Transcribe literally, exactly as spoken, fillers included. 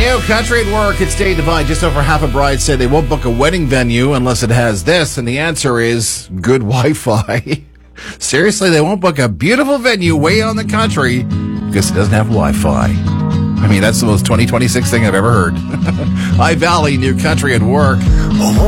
New Country at Work. It's Dave Devine. Just over half of brides say they won't book a wedding venue unless it has this, and the answer is good Wi-Fi. Seriously, they won't book a beautiful venue way out in the country because it doesn't have Wi-Fi. I mean, that's the most twenty twenty-six thing I've ever heard. High Valley, New Country at Work.